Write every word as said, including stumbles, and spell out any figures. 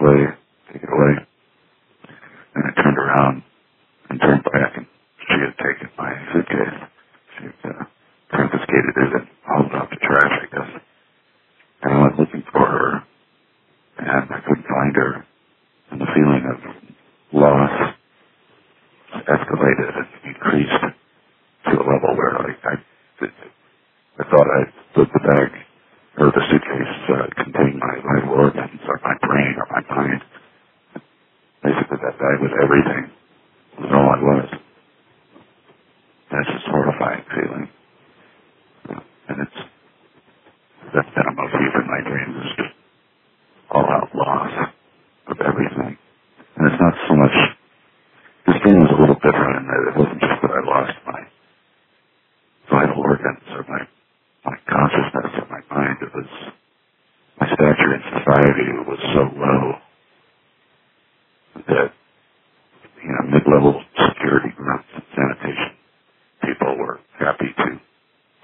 away, take it away. And I turned around and turned back, and she had taken my suitcase. She had uh, confiscated it and hauled it off to trash, I guess. And I went looking for her, and I couldn't find her. And the feeling of loss escalated and increased to a level where I, I, I thought I put the bag, or the suitcase uh, contained my vital organs, or my brain, or my mind. Basically, that bag was everything. It was all I was. That's just a horrifying feeling. And it's, that's been a motif in my dreams, is just all-out loss of everything. And it's not so much, this dream was a little different in that it wasn't just that I lost my vital organs or my, my consciousness or my mind. It was, my stature in society was so low that, you know, mid-level